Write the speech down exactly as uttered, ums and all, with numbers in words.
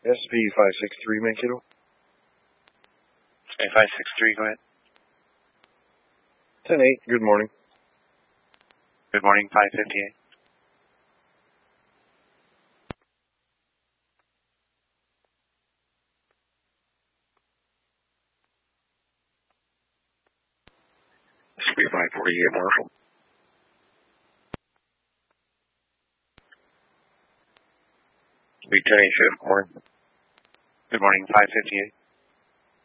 S P five six three, Mankato. Okay, five six three, go ahead. ten eight, good morning. Good morning, five fifty-eight. S P five forty-eight, Marshall. Speed ten eight, fifth, morning. Good morning, five fifty-eight.